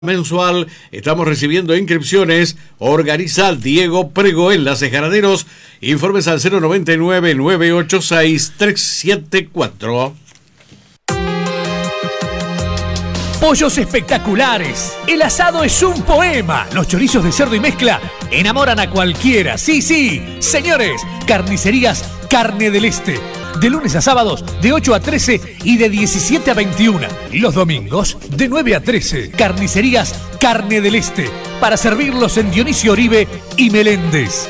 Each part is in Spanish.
mensual. Estamos recibiendo inscripciones. Organiza Diego Prego en Las Jaraderos. Informes al 099-986-374. Pollos espectaculares. El asado es un poema. Los chorizos de cerdo y mezcla enamoran a cualquiera. Sí, sí. Señores, Carnicerías Carne del Este. De lunes a sábados, de 8 a 13 y de 17 a 21. Los domingos, de 9 a 13. Carnicerías Carne del Este. Para servirlos en Dionisio Oribe y Meléndez.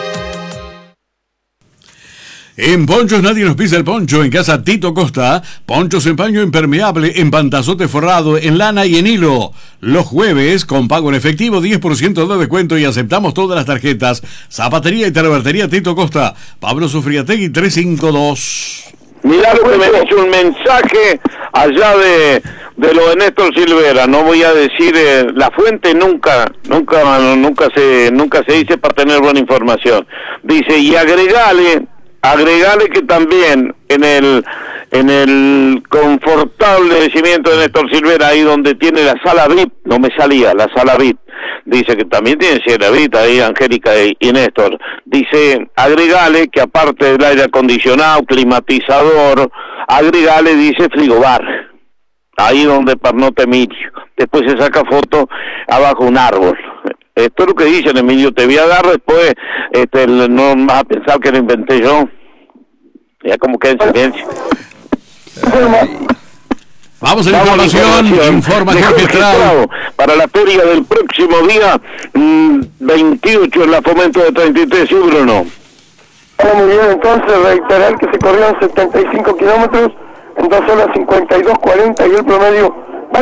En Ponchos nadie nos pisa el poncho. En casa Tito Costa, ponchos en paño impermeable, en pantazote forrado, en lana y en hilo. Los jueves, con pago en efectivo, 10% de descuento y aceptamos todas las tarjetas. Zapatería y Talabartería Tito Costa, Pablo Sufriategui 352. Mirá lo que me dice un mensaje allá de lo de Néstor Silvera. No voy a decir la fuente, nunca se dice para tener buena información. Dice, y agregale que también en el confortable yacimiento de Néstor Silvera, ahí donde tiene la sala VIP, no me salía, la sala VIP, dice que también tiene sala VIP ahí, Angélica y Néstor, dice, agregale que aparte del aire acondicionado, climatizador, agregale, dice, frigobar, ahí donde pernota Emilio, después se saca foto abajo un árbol. Esto es lo que dicen, Emilio, te voy a dar después, no vas a pensar que lo inventé yo. Ya como queda en silencio. Vamos a la información que trae. Para la feria del próximo día 28 en la Fomento de 33, ¿sí, Bruno? Muy bien, entonces reiterar que se corrieron 75 kilómetros en 2 horas 52:40 y el promedio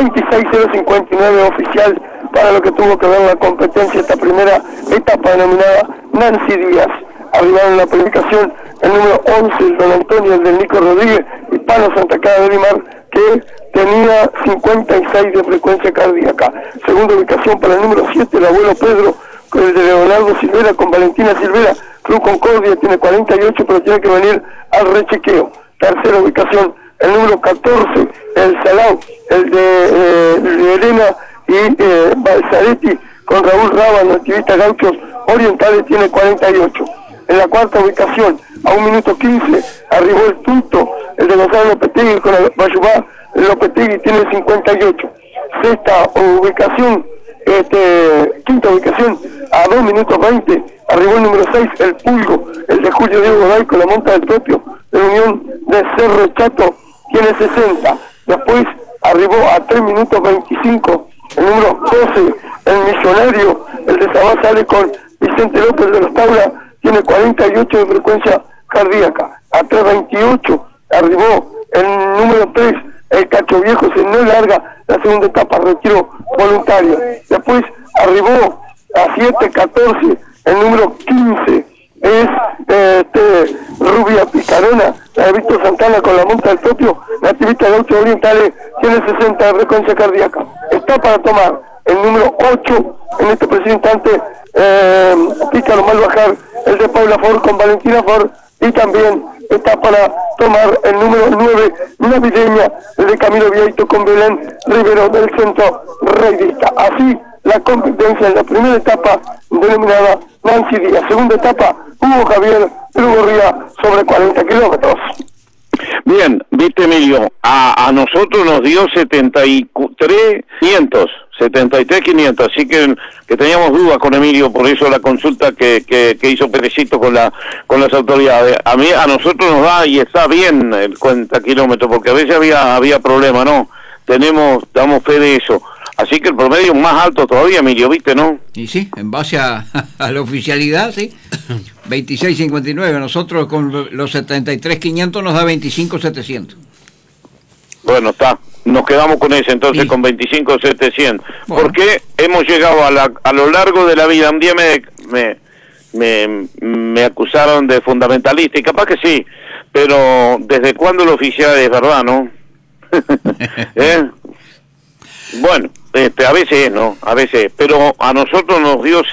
26:059 oficial para lo que tuvo que ver la competencia, esta primera etapa denominada Nancy Díaz. Arribaron en la planificación el número 11, el Don Antonio, el del Nico Rodríguez, y Palo Santa Clara de Limar, que tenía 56 de frecuencia cardíaca. Segunda ubicación para el número 7, el abuelo Pedro, con el de Leonardo Silvera, con Valentina Silvera. Club Concordia tiene 48, pero tiene que venir al rechequeo. Tercera ubicación, el número 14, el Salao, el de Elena y Balzaretti, con Raúl Rábano, activista Gauchos Orientales, tiene 48. En la cuarta ubicación, a 1 minuto 15, arribó el Tuto, el de Gonzalo Lopetegui, con el Bayubá Lopetegui, tiene 58. Sexta ubicación, quinta ubicación, a 2 minutos 20, arribó el número 6, el Pulgo, el de Julio Diego Goday, con la monta del propio, de la Unión de Cerro Chato, tiene 60. Después arribó a 3 minutos 25, el número 12, el Millonario, el de Sabá, sale con Vicente López de los Tabla, tiene 48 de frecuencia cardíaca. A 3:28 arribó el número 3, el Cacho Viejo, se no larga la segunda etapa, retiro voluntario. Después arribó a 7:14 el número 15, es Rubia Picarona, la de Víctor Santana, con la monta del propio, la activista de Gauchos Orientales, tiene 60 de frecuencia cardíaca. Está para tomar el número 8 en este preciso instante, Pícaro Malbajar, el de Paula Ford con Valentina Ford, y también está para tomar el número 9, navideña, el de Camilo Vieito con Belén Rivero del Centro Reyista. Así la competencia en la primera etapa denominada Nancy Díaz. Segunda etapa, Hugo Javier Ría sobre 40 kilómetros. Bien, viste, Emilio, a nosotros nos dio 73.500, así que teníamos dudas con Emilio, por eso la consulta que hizo Perecito con las autoridades. A nosotros nos da y está bien el 40 kilómetros, porque a veces había problema, ¿no? Damos fe de eso. Así que el promedio es más alto todavía, Emilio, ¿viste, no? Y sí, en base a la oficialidad, sí. 26.59, nosotros con los 73.500 nos da 25.700. Bueno, está, nos quedamos con ese entonces, sí. Con 25.700. Bueno. Porque hemos llegado a lo largo de la vida. Un día me acusaron de fundamentalista, y capaz que sí, pero ¿desde cuándo la oficialidad es verdad, no? Bueno, a veces no, pero a nosotros nos dio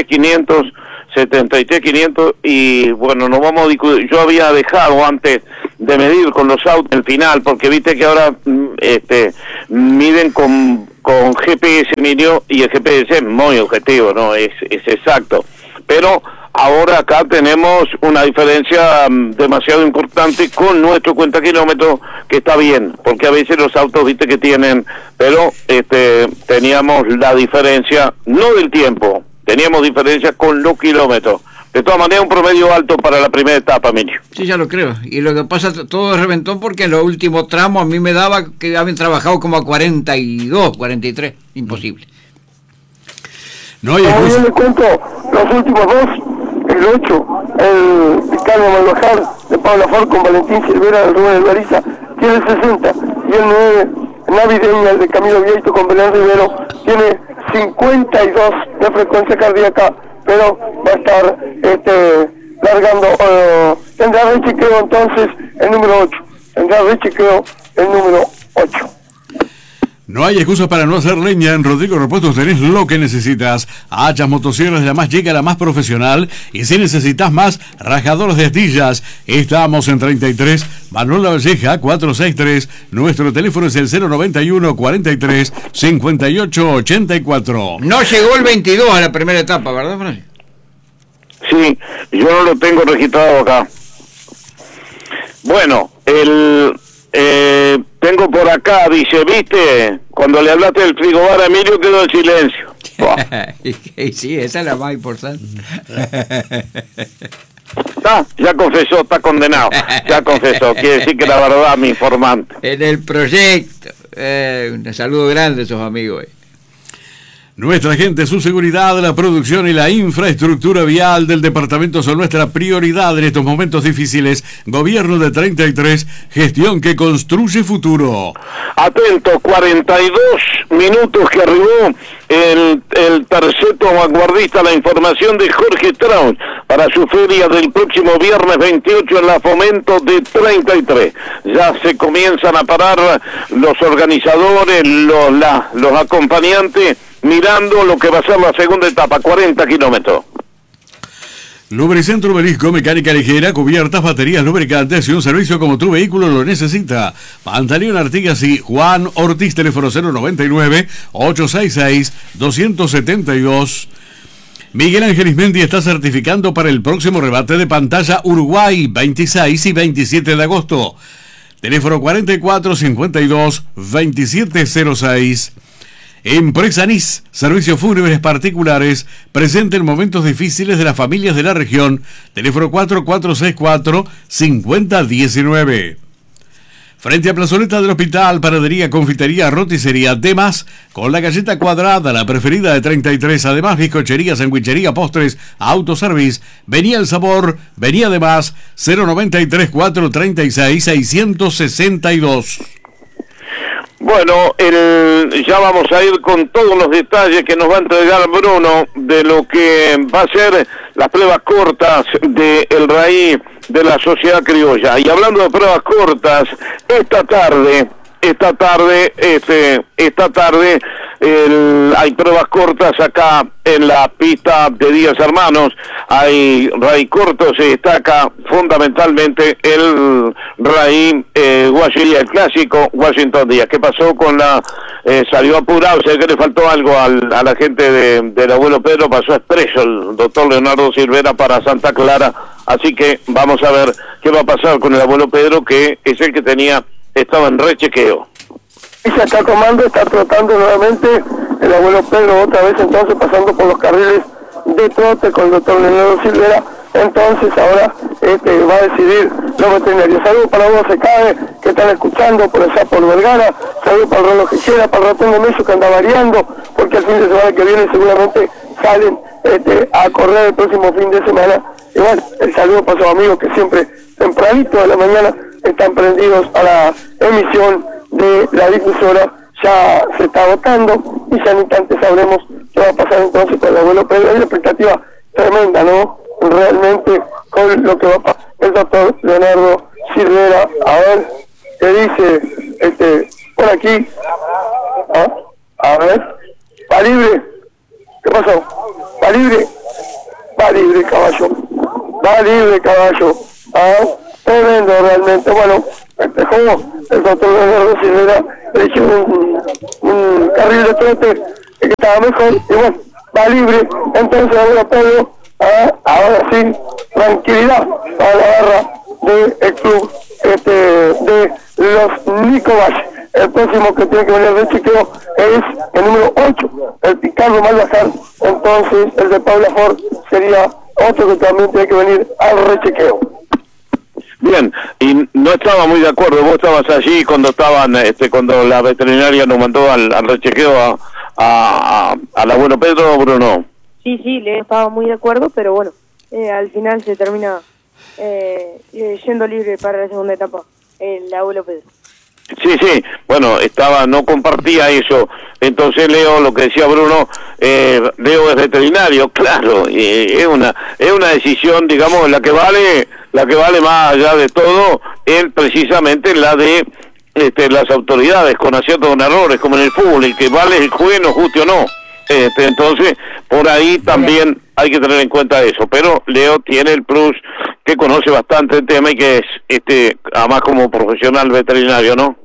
73.500 y bueno, nos vamos a discutir. Yo había dejado antes medir con los autos el final, porque viste que ahora miden con GPS midió, y el GPS es muy objetivo, no es exacto, pero ahora acá tenemos una diferencia demasiado importante con nuestro cuenta kilómetros, que está bien, porque a veces los autos viste que tienen, pero teníamos la diferencia, no del tiempo, teníamos diferencia con los kilómetros. De todas maneras, un promedio alto para la primera etapa, Emilio. Sí, ya lo creo. Y lo que pasa, todo es reventón, porque en los últimos tramos a mí me daba que habían trabajado como a 42, 43. Imposible. No, y como yo le cuento, los últimos dos, el 8, el Ricardo Malvajar de Paula Ford con Valentín Silvera, el Rubén Elbariza, tiene 60. Y el 9, Navideña, el de Camilo Vieito con Belén Rivero, tiene 52 de frecuencia cardíaca, pero va a estar largando, tendrá rechequeo entonces el número 8, tendrá rechequeo el número 8. No hay excusa para no hacer leña. En Rodrigo Repuestos tenés lo que necesitas. Hachas, motosierras, la más chica, la más profesional. Y si necesitas más, rajadores de astillas. Estamos en 33 Manuel Lavalleja 463. Nuestro teléfono es el 091 43 58 84. No llegó el 22 a la primera etapa, ¿verdad, Fran? Sí, yo no lo tengo registrado acá. Bueno, tengo por acá, dice, viste, cuando le hablaste del frigobar a Emilio quedó en silencio. Sí, esa es la más importante. Ya confesó, está condenado, ya confesó, quiere decir que la verdad mi informante. En el proyecto, un saludo grande a esos amigos. Nuestra gente, su seguridad, la producción y la infraestructura vial del departamento son nuestra prioridad en estos momentos difíciles. Gobierno de 33, gestión que construye futuro. Atento, 42 minutos que arribó el terceto vanguardista, la información de Jorge Strauss para su feria del próximo viernes 28 en la Fomento de 33. Ya se comienzan a parar los organizadores, los acompañantes, mirando lo que va a ser la segunda etapa, 40 kilómetros. Lubricentro Belisco, mecánica ligera, cubiertas, baterías, lubricantes y un servicio como tu vehículo lo necesita. Pantaleón Artigas y Juan Ortiz, teléfono 099-866-272. Miguel Ángel Ismendi está certificando para el próximo rebate de pantalla Uruguay, 26 y 27 de agosto. Teléfono 4452-2706. Empresa NIS, servicios fúnebres particulares, presente en momentos difíciles de las familias de la región. Teléfono 4464-5019. Frente a Plazoleta del Hospital, panadería, confitería, roticería, demás, con la galleta cuadrada, la preferida de 33, además bizcochería, sandwichería, postres, autoservice. Venía el sabor, venía además, 093-436-662. Bueno, ya vamos a ir con todos los detalles que nos va a entregar Bruno de lo que va a ser las pruebas cortas del RAI de la Sociedad Criolla. Y hablando de pruebas cortas, esta tarde hay pruebas cortas acá en la pista de Díaz Hermanos. Hay RAI corto, se destaca fundamentalmente el RAI el clásico Washington Díaz. ¿Qué pasó con salió apurado? Sé que le faltó algo a la gente del abuelo Pedro, pasó expreso el doctor Leonardo Silvera para Santa Clara, así que vamos a ver qué va a pasar con el abuelo Pedro, que es el que estaba en rechequeo. Y se está tomando, está trotando nuevamente el abuelo Pedro, otra vez entonces pasando por los carriles de trote con el doctor Leonardo Silvera. Entonces ahora va a decidir los veterinarios. Saludos para Hugo Secabe, que están escuchando por allá por Vergara. Saludos para el reloj Quijera, para el ratón de Meso, que anda variando, porque el fin de semana que viene seguramente salen a correr el próximo fin de semana. Y bueno, el saludo para sus amigos que siempre tempranito de la mañana están prendidos a la emisión de la difusora. Ya se está agotando y ya en instantes sabremos qué va a pasar entonces con el abuelo Pedro. Hay una expectativa tremenda, ¿no? Realmente con lo que va a pasar el doctor Leonardo Silvera. A ver qué dice por aquí. A ver, va libre. ¿Qué pasó? Va libre, caballo. Va libre, caballo. tremendo realmente. Bueno, dejó el doctor Leonardo Silvera, le hizo un carril de trote que estaba mejor, y bueno, va libre. Entonces ahora Pedro, ahora sí, tranquilidad para la barra del club de los Nicobash. El próximo que tiene que venir de chequeo es el número 8, el Picardo Malvazar. Entonces el de Paula Ford sería otro que también tiene que venir al rechequeo. Bien, y no estaba muy de acuerdo, vos estabas allí cuando cuando la veterinaria nos mandó al rechequeo al abuelo Pedro, Bruno. Sí, le estaba muy de acuerdo, pero bueno, al final se termina yendo libre para la segunda etapa, el abuelo Pedro. Sí, bueno, no compartía eso. Entonces Leo, lo que decía Bruno, Leo es veterinario, claro, y es una decisión, digamos, la que vale más allá de todo, es precisamente la de las autoridades, con aciertos o errores, como en el fútbol, el que vale el juez, no justo o no. Entonces, por ahí también hay que tener en cuenta eso, pero Leo tiene el plus que conoce bastante el tema y que es, además como profesional veterinario, ¿no?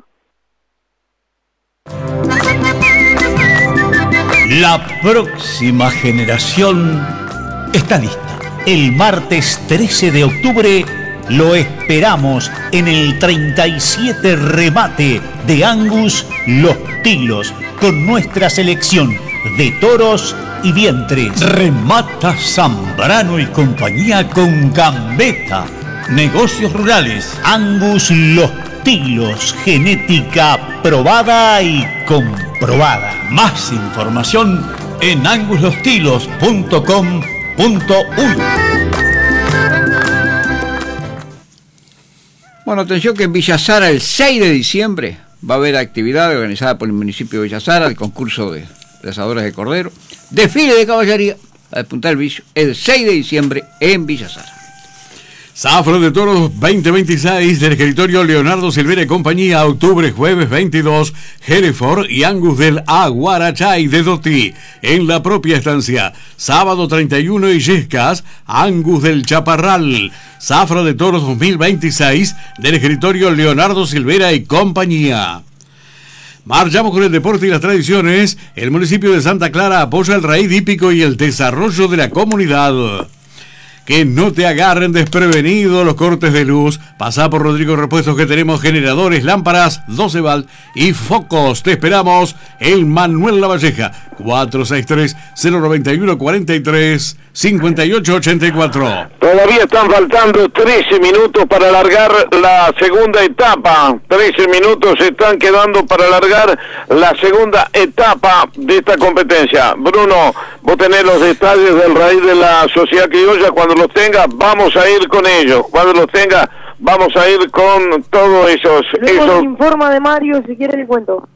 La próxima generación está lista. El martes 13 de octubre lo esperamos en el 37 remate de Angus Los Tilos, con nuestra selección de toros y vientres. Remata Zambrano y compañía con Gambetta. Negocios rurales. Angus Los Tilos, genética probada y comprobada. Más información en anguslostilos.com.uy. Bueno, atención que en Villa Sara el 6 de diciembre va a haber actividad organizada por el municipio de Villa Sara, el concurso de cazadores de cordero, desfile de caballería, a despuntar el vicio, el 6 de diciembre en Villa Sara. Zafra de Toros 2026 del escritorio Leonardo Silvera y compañía, octubre, jueves 22, Hereford y Angus del Aguarachay de Dotí, en la propia estancia. Sábado 31, Illescas, Angus del Chaparral. Zafra de Toros 2026 del escritorio Leonardo Silvera y compañía. Marchamos con el deporte y las tradiciones. El municipio de Santa Clara apoya el raíz hípico y el desarrollo de la comunidad. Que no te agarren desprevenido los cortes de luz. Pasá por Rodrigo Repuestos, que tenemos generadores, lámparas, 12 volt y focos. Te esperamos en Manuel Lavalleja, 463-091-43-5884. Todavía están faltando 13 minutos para alargar la segunda etapa. 13 minutos se están quedando para alargar la segunda etapa de esta competencia. Bruno, vos tenés los detalles del raíz de la Sociedad Criolla. Cuando los tenga, vamos a ir con ellos. Cuando los tenga, vamos a ir con todos esos. Luego informa de Mario, si quiere le cuento.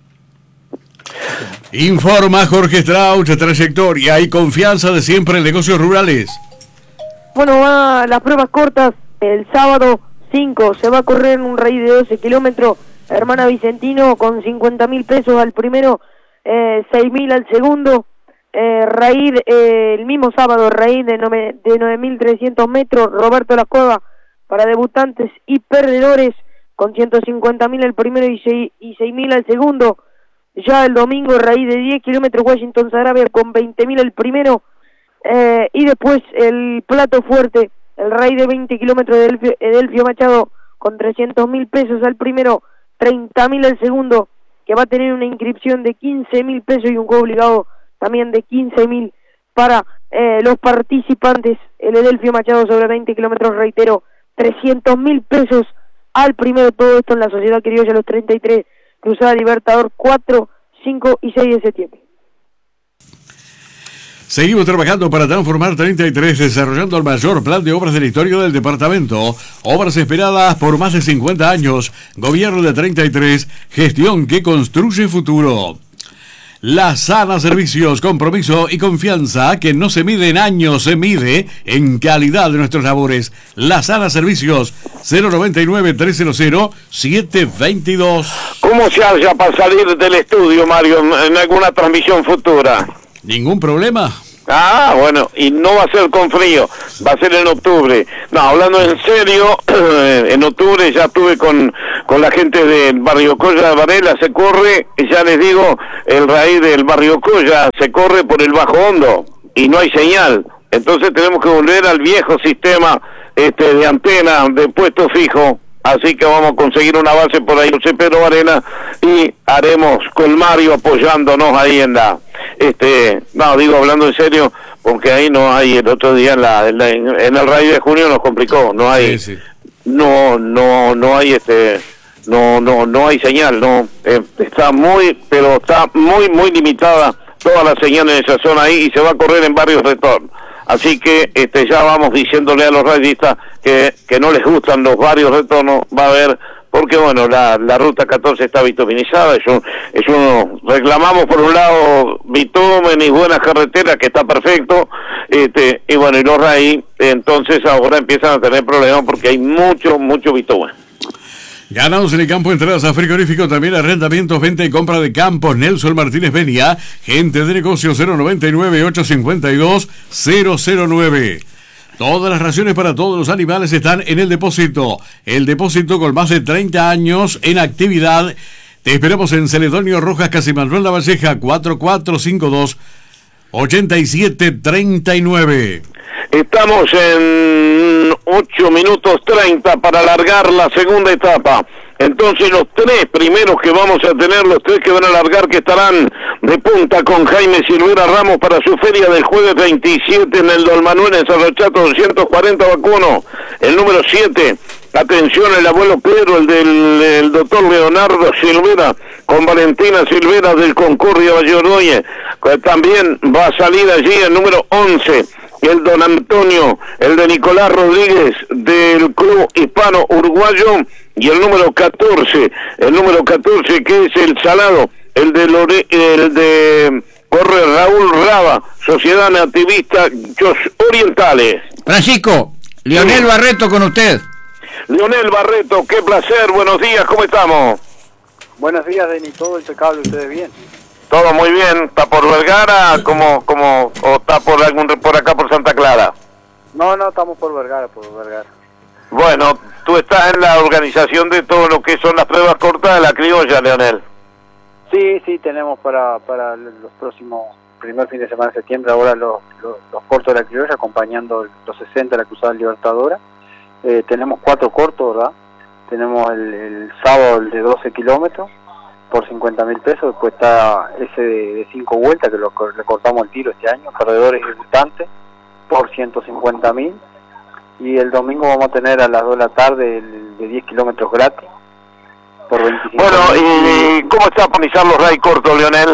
Informa Jorge Strauch, trayectoria y confianza de siempre en negocios rurales. Bueno, va las pruebas cortas. El sábado 5 se va a correr en un raíz de 12 kilómetros. Hermana Vicentino con 50.000 pesos al primero, 6.000 al segundo. Raíz, el mismo sábado, raíz de 9.300 metros, Roberto La Cueva, para debutantes y perdedores, con 150.000 al primero y 6.000 al segundo. Ya el domingo, raíz de 10 kilómetros, Washington Saravia, con 20.000 al primero, y después el plato fuerte, el raíz de 20 kilómetros de Edelfio Machado, con 300.000 pesos al primero, 30.000 al segundo, que va a tener una inscripción de 15.000 pesos y un juego obligado también de 15.000 para los participantes. El Edelfio Machado sobre 20 kilómetros, reitero, 300.000 pesos al primero. Todo esto en la Sociedad Criolla Los 33, Cruzada Libertador, 4, 5 y 6 de septiembre. Seguimos trabajando para transformar 33, desarrollando el mayor plan de obras de la historia del departamento. Obras esperadas por más de 50 años. Gobierno de 33, gestión que construye futuro. La Sana Servicios, compromiso y confianza que no se mide en años, se mide en calidad de nuestras labores. La Sana Servicios, 099-300-722. ¿Cómo se halla para salir del estudio, Mario, en alguna transmisión futura? ¿Ningún problema? Ah, bueno, y no va a ser con frío, va a ser en octubre. No, hablando en serio, en octubre ya estuve con la gente del barrio Colla de Varela, se corre, ya les digo, el raíz del barrio Colla se corre por el Bajo Hondo y no hay señal. Entonces tenemos que volver al viejo sistema de antena, de puesto fijo. Así que vamos a conseguir una base por ahí, José Pedro Varela, y haremos con Mario apoyándonos ahí en la... no, digo hablando en serio, porque ahí no hay, el otro día en el raíz de junio nos complicó, no hay... Sí. No hay no hay señal, no, está muy limitada toda la señal en esa zona ahí y se va a correr en varios retornos. Así que ya vamos diciéndole a los rayistas que no les gustan los varios retornos, va a haber, porque bueno, la ruta 14 está bituminizada, reclamamos por un lado bitumen y buenas carreteras, que está perfecto, y bueno, y los raíz, entonces ahora empiezan a tener problemas porque hay mucho bitumen. Ganamos en el campo, entradas a frigorífico, también arrendamientos, venta y compra de campos. Nelson Martínez Benia, gente de negocio 099-852-009. Todas las raciones para todos los animales están en el depósito. El depósito con más de 30 años en actividad. Te esperamos en Celedonio Rojas, Casi Manuel Lavalleja, 4452-8739. Estamos en 8 minutos 30 para alargar la segunda etapa. Entonces los tres primeros que vamos a tener, los tres que van a alargar, que estarán de punta con Jaime Silvera Ramos para su feria del jueves 27 en el Don Manuel en Cerro Chato, 240 vacuno. El número 7, atención, el abuelo Pedro, el del doctor Leonardo Silvera, con Valentina Silvera del Concordia Valle Ordóñez. También va a salir allí el número 11. El don Antonio, el de Nicolás Rodríguez del Club Hispano Uruguayo, y el número 14 que es el Salado, el de corre Raúl Raba, Sociedad Nativista Los Orientales. Francisco, Leonel Barreto con usted. Leonel Barreto, qué placer, buenos días, ¿cómo estamos? Buenos días, Denis, todo impecable, ¿ustedes bien? Todo muy bien. ¿Está por Vergara o está por acá por Santa Clara? No, estamos por Vergara. Bueno, tú estás en la organización de todo lo que son las pruebas cortas de la criolla, Leonel. Sí, tenemos para los próximos, primer fin de semana de septiembre, ahora los cortos de la criolla, acompañando los 60 de la Cruzada Libertadora. Tenemos 4 cortos, ¿verdad? Tenemos el sábado el de 12 kilómetros, por 50.000 pesos, después está ese de 5 vueltas, que le cortamos el tiro este año, corredores y debutantes, por 150.000, y el domingo vamos a tener a las 2 de la tarde el de 10 kilómetros gratis, por 25.000. Bueno, ¿y cómo está organizar los raids cortos, Leonel?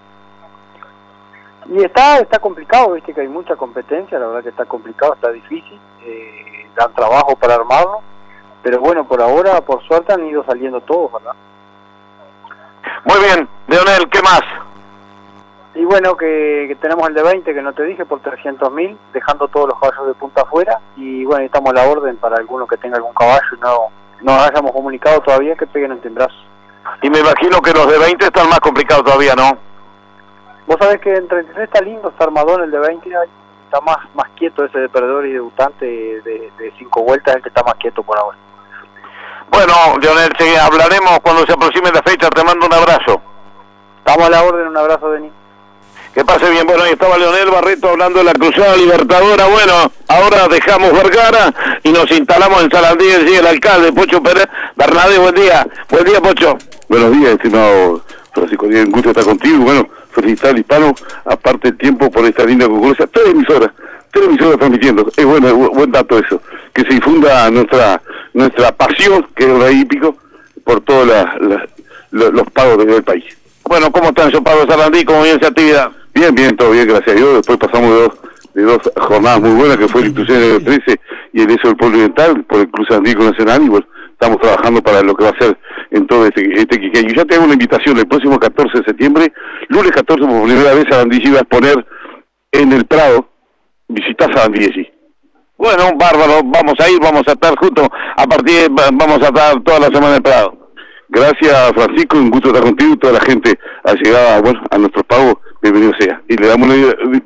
Y está complicado, viste que hay mucha competencia, la verdad que está complicado, está difícil, dan trabajo para armarlo, pero bueno, por ahora, por suerte, han ido saliendo todos, ¿verdad? Muy bien, Leonel, ¿qué más? Y bueno, que tenemos el de 20 que no te dije, por 300.000, dejando todos los caballos de punta afuera, y bueno, estamos a la orden para alguno que tenga algún caballo y no hayamos comunicado todavía, que peguen el timbrazo. Y me imagino que los de 20 están más complicados todavía, ¿no? Vos sabés que en 33 está lindo, está armadón el de 20, está más quieto ese de perdedor y debutante de 5 vueltas, el que está más quieto por ahora. Bueno, Leonel, hablaremos cuando se aproxime la fecha, te mando un abrazo. Estamos a la orden, un abrazo, Denis. Que pase bien. Bueno, ahí estaba Leonel Barreto hablando de la Cruzada Libertadora. Bueno, ahora dejamos Vergara y nos instalamos en Sarandí, y el alcalde, Pocho Pérez. Bernadette, buen día, Pocho. Buenos días, estimado Francisco, un gusto estar contigo. Bueno, felicitar al Hispano, aparte el tiempo por esta linda concurrencia. Tres emisoras transmitiendo. Es bueno, buen dato eso, que se difunda nuestra pasión, que es el rey hípico, por todos los pagos del país. Bueno, ¿cómo están esos pagos de Sarandí? ¿Cómo viene esa actividad? Bien, todo bien, gracias a Dios. Después pasamos de dos jornadas muy buenas, que fue la inclusión del 13 y el eso del pueblo oriental, por el Cruz Andino Nacional, y bueno, estamos trabajando para lo que va a ser en todo este quiqueño. Ya tengo una invitación el próximo 14 de septiembre, lunes 14, por primera vez Sarandí iba a exponer en el Prado. Visitá Sarandí allí. Bueno, bárbaro, vamos a ir, vamos a estar juntos, vamos a estar toda la semana en el Prado. Gracias, Francisco, un gusto estar contigo, toda la gente allegada, a nuestros pagos, bienvenido sea. Y le damos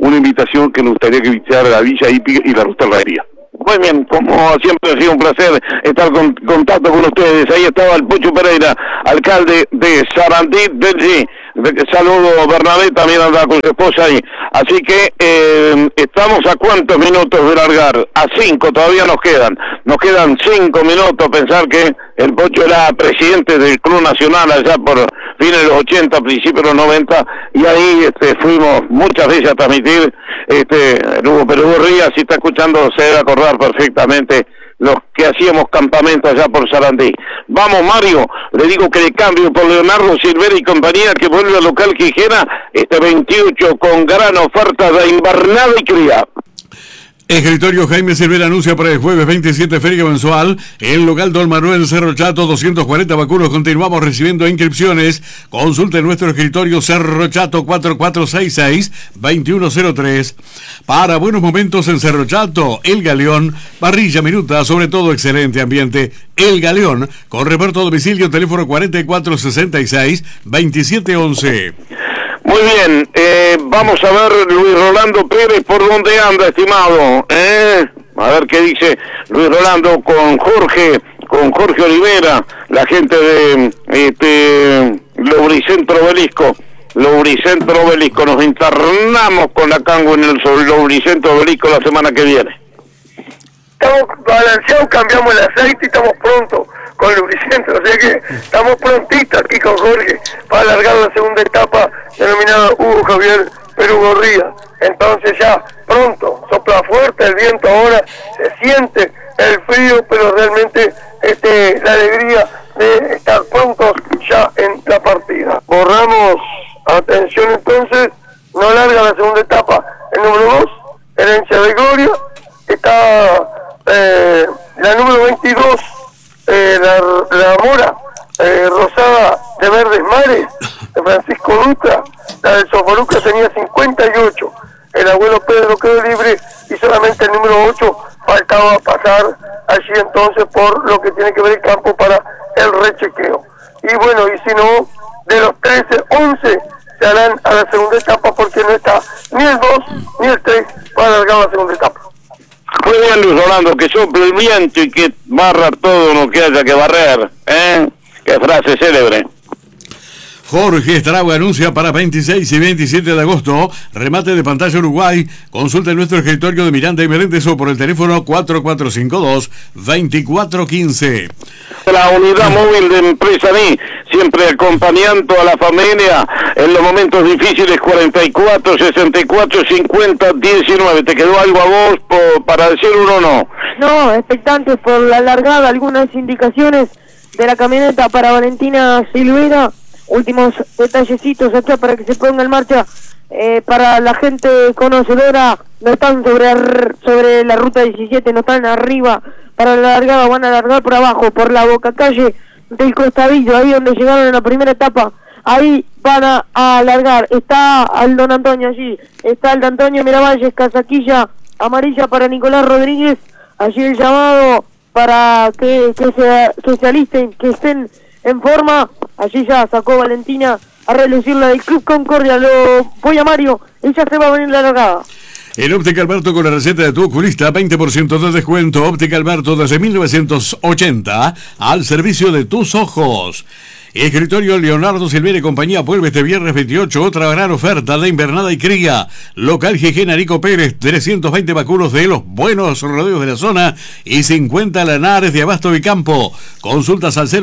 una invitación que nos gustaría que visitara la Villa Hípica y la Ruta Herrería. Muy bien, como siempre ha sido un placer estar en contacto con ustedes. Ahí estaba el Pocho Pereira, alcalde de Sarandí del G. Saludo Bernabé, también anda con su esposa ahí. Así que estamos a cuántos minutos de largar, a 5, todavía nos quedan 5 minutos. Pensar que el Pocho era presidente del Club Nacional allá por fines de los 80, principios de los 90, y ahí fuimos muchas veces a transmitir. Hugo Rías, si está escuchando, se debe acordar perfectamente los que hacíamos campamento allá por Sarandí. Vamos, Mario, le digo que le cambio por Leonardo Silvera y compañía, que vuelve al local Quijena este 28 con gran oferta de invernada y cría. Escritorio Jaime Silvera anuncia para el jueves 27 feria mensual el local Don Manuel Cerro Chato, 240 vacunos. Continuamos recibiendo inscripciones. Consulte nuestro escritorio Cerro Chato 4466-2103. Para buenos momentos en Cerro Chato, El Galeón, parrilla minuta, sobre todo excelente ambiente. El Galeón, con reparto a domicilio, teléfono 4466-2711. Muy bien, vamos a ver Luis Rolando Pérez por dónde anda, estimado. A ver qué dice Luis Rolando con Jorge Olivera, la gente de Lubricentro Obelisco. Nos internamos con la Cango en el Lubricentro Obelisco la semana que viene. Estamos balanceados, cambiamos el aceite y estamos prontos con Lubricentro, o sea que estamos prontitos aquí con Jorge para alargar la segunda etapa denominada Hugo Javier Perú Gorría. Entonces ya pronto, sopla fuerte el viento ahora, se siente el frío, pero realmente la alegría de estar prontos ya en la partida. Borramos, atención entonces, no larga la segunda etapa. El número 2, Herencia de Gloria, está la número 22, la Mora Rosada de Verdes Mares, de Francisco Dutra. La del Soforuca tenía 58, el abuelo Pedro quedó libre y solamente el número 8 faltaba pasar allí entonces por lo que tiene que ver el campo para el rechequeo. Y bueno, y si no, de los 13, 11 se harán a la segunda etapa porque no está ni el 2 ni el 3 para alargar la segunda etapa. Muy bien, Luis Rolando, que sople el viento y que barra todo lo que haya que barrer, Qué frase célebre. Jorge Estragua anuncia para 26 y 27 de agosto, remate de pantalla Uruguay. Consulte nuestro escritorio de Miranda y Meléndez o por el teléfono 4452-2415. La unidad móvil de Empresa NI, siempre acompañando a la familia en los momentos difíciles. 44 64 50 19. ¿Te quedó algo a vos para decir uno o no? No, expectantes por la largada, algunas indicaciones de la camioneta para Valentina Silvera. Últimos detallecitos acá para que se ponga en marcha. Para la gente conocedora, no están sobre la ruta 17, no están arriba para la largada, van a largar por abajo, por la boca calle del Costadillo, ahí donde llegaron en la primera etapa. Ahí van a alargar. Está Aldo Antonio allí, está Aldo Antonio Miravalles, casaquilla amarilla para Nicolás Rodríguez. Allí el llamado para que se alisten, que estén en forma. Allí ya sacó Valentina a relucir la del Club Concordia. Lo voy a Mario y ya se va a venir la largada. En Óptica Alberto, con la receta de tu oculista, 20% de descuento. Óptica Alberto desde 1980 al servicio de tus ojos. Escritorio Leonardo Silvera y compañía vuelve este viernes 28, otra gran oferta de invernada y cría. Local Gijena Rico Pérez, 320 vacunos de los buenos rodeos de la zona y 50 lanares de abasto y campo. Consultas al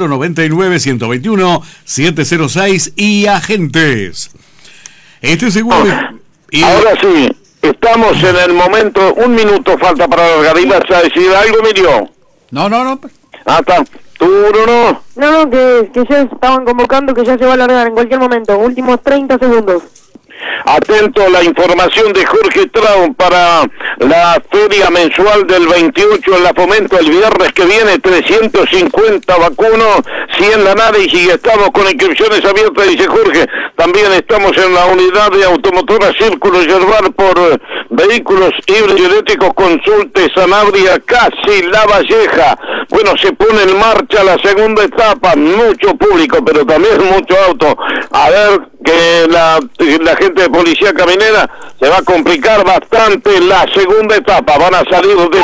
099-121-706 y agentes. Este seguro... Ahora sí, estamos en el momento, un minuto falta para largar. ¿Ibas a decir algo, Emilio? No. Ah, está. ¿Tú, Bruno? No, que ya estaban convocando, que ya se va a largar en cualquier momento. Últimos 30 segundos. Atento a la información de Jorge Traum para la feria mensual del 28 en la Fomento el viernes que viene. 350 vacunos, 100 lanares y estamos con inscripciones abiertas, dice Jorge. También estamos en la unidad de automotora Círculo Yerbal por vehículos híbridos y eléctricos, consulte Sanabria, casi La Valleja. Bueno, se pone en marcha la segunda etapa, mucho público, pero también mucho auto. A ver que la gente de Policía Caminera se va a complicar bastante la segunda etapa. Van a salir de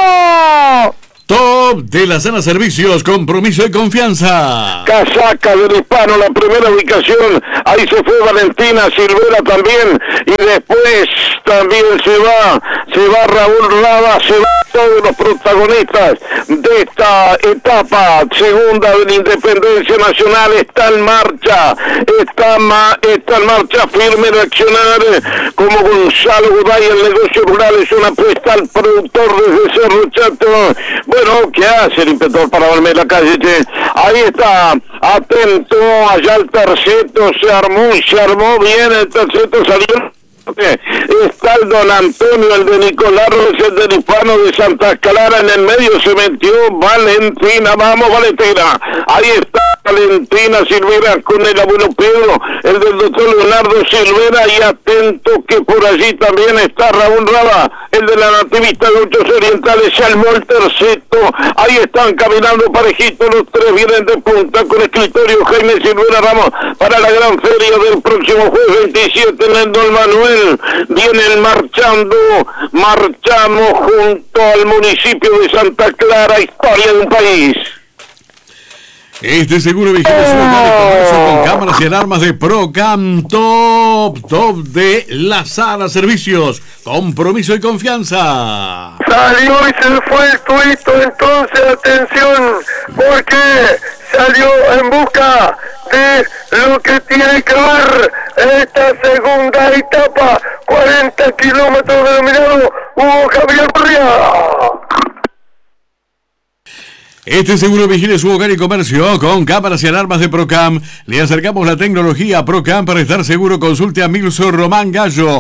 Top de la Sana Servicios, compromiso y confianza. Casaca del Hispano, la primera ubicación. Ahí se fue Valentina Silvera también. Y después también se va Raúl Rada, se van todos los protagonistas de esta etapa segunda de la Independencia Nacional. Está en marcha firme de accionar como Gonzalo Goday. El negocio rural es una apuesta al productor desde Cerro Chato. Bueno, ¿qué hace el inspector para verme en la calle, che? Ahí está, atento, allá el terceto, se armó bien, el terceto salió. Está el Don Antonio, el de Nicolás Rodríguez, el del Hispano de Santa Clara. En el medio se metió Valentina. Vamos, Valentina. Ahí está Valentina Silvera con el abuelo Pedro, el del doctor Leonardo Silvera. Y atento que por allí también está Raúl Rada, el de la Nativista de Uchos Orientales. Se armó el terceto. Ahí están caminando parejitos los tres. Vienen de punta con escritorio Jaime Silvera Ramos para la gran feria del próximo jueves 27 en el Don Manuel. Vienen marchamos junto al municipio de Santa Clara, historia de un país. Este seguro vigente su local de comercio con cámaras y alarmas de Procam, top de la Sala Servicios, compromiso y confianza. Salió y se fue el tuito, entonces atención, porque salió en busca de lo que tiene que ver esta segunda etapa, 40 kilómetros denominado Hugo Javier Correa. Este seguro vigile su hogar y comercio con cámaras y alarmas de Procam. Le acercamos la tecnología a Procam para estar seguro. Consulte a Milso Román Gallo,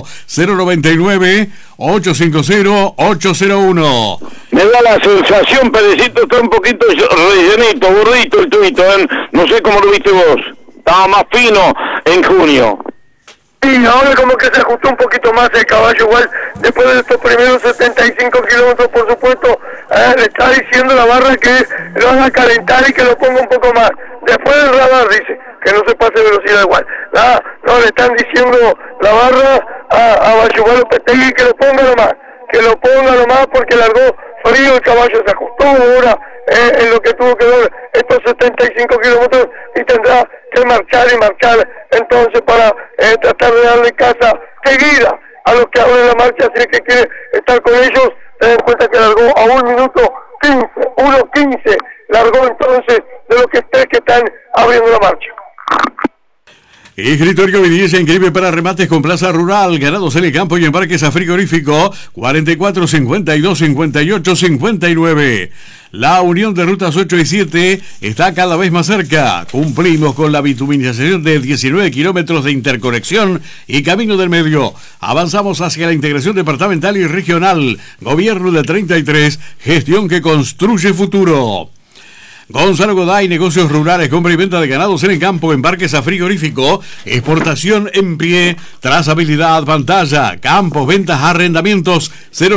099-850-801. Me da la sensación, Pedecito, está un poquito rellenito, gordito el tuito, ¿eh? No sé cómo lo viste vos. Estaba más fino en junio. Y ahora como que se ajustó un poquito más el caballo, igual después de estos primeros 75 kilómetros, por supuesto, le está diciendo la barra que lo haga calentar y que lo ponga un poco más. Después el radar dice que no se pase velocidad igual. No, le están diciendo la barra a Bayubalo Petegui que lo ponga nomás porque largó frío, el caballo se ajustó ahora en lo que tuvo que ver estos 75 kilómetros y tendrá que marchar, entonces para tratar de darle casa seguida a los que abren la marcha. Si es que quiere estar con ellos, ten en cuenta que largó a 1 minuto 15, 1:15 largó entonces de los que están abriendo la marcha. Escritorio Vidilla, increíble para remates con plaza rural, ganados en el campo y en parques a frigorífico, 44 52 58 59. La unión de rutas 8 y 7 está cada vez más cerca. Cumplimos con la bituminización de 19 kilómetros de interconexión y camino del medio. Avanzamos hacia la integración departamental y regional. Gobierno de 33, gestión que construye futuro. Gonzalo Goday, negocios rurales, compra y venta de ganados en el campo, embarques a frigorífico, exportación en pie, trazabilidad, pantalla, campos, ventas, arrendamientos,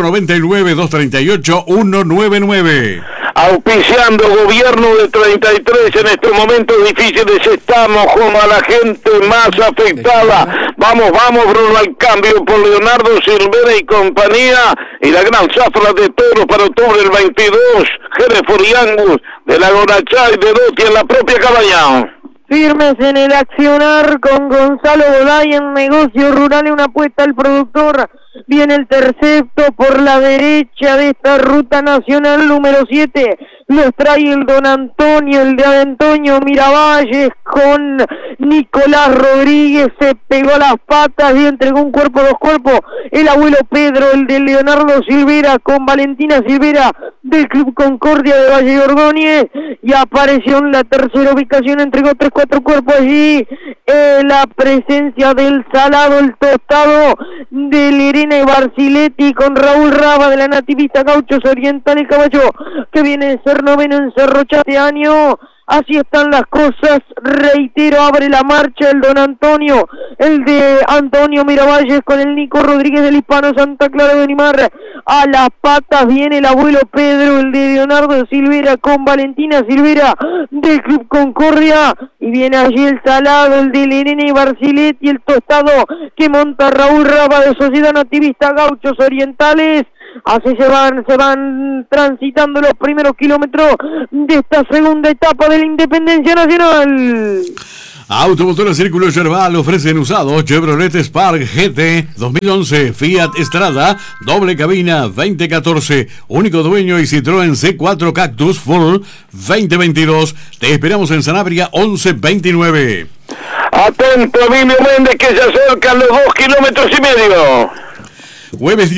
099-238-199. Auspiciando Gobierno de 33 en estos momentos difíciles, estamos como a la gente más afectada. Vamos, Bruno, al cambio por Leonardo Silvera y compañía, y la gran zafra de toros para octubre del 22, Jerez Foriangus, de la Gonachá y de Dotti en la propia cabaña. Firmes en el accionar con Gonzalo Goday en negocio rural, una apuesta al productor. Viene el tercepto por la derecha de esta ruta nacional número 7. Los trae el Don Antonio, el de Antonio Miravalles con Nicolás Rodríguez. Se pegó las patas y entregó un cuerpo, 2 cuerpos. El abuelo Pedro, el de Leonardo Silvera con Valentina Silvera del Club Concordia de Valle Ordóñez. Y apareció en la tercera ubicación, entregó 3, 4 cuerpos allí. La presencia del Salado, el Tostado, del Irene Barciletti con Raúl Raba de la Nativista Gauchos Oriental, el caballo que viene de ser noveno en Cerro Chato este año. así están las cosas, reitero, abre la marcha el Don Antonio, el de Antonio Miravalles con el Nico Rodríguez del Hispano Santa Clara de Unimar, a las patas viene el abuelo Pedro, el de Leonardo Silvera con Valentina Silvera del Club Concordia, y viene allí el Salado, el de Lenene Barciletti, el Tostado que monta Raúl Raba de Sociedad Nativista Gauchos Orientales. Así se van transitando los primeros kilómetros de esta segunda etapa de la Independencia Nacional. Automotora Círculo Yerbal ofrecen usados Chevrolet Spark GT 2011, Fiat Strada, doble cabina 2014, único dueño, y Citroën C4 Cactus Full 2022. Te esperamos en Sanabria 1129. Atento, Emilio Méndez, que se acercan los 2 kilómetros y medio. Jueves